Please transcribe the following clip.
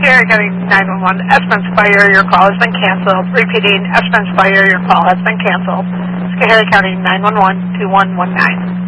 Schoharie County 911, Esperance Fire, your call has been canceled. Repeating, Esperance Fire, your call has been canceled. Schoharie County 911, 2119.